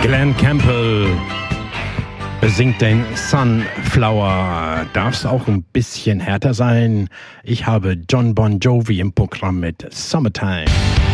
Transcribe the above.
Glenn Campbell besingt den Sunflower. Darf es auch ein bisschen härter sein? Ich habe John Bon Jovi im Programm mit Summertime.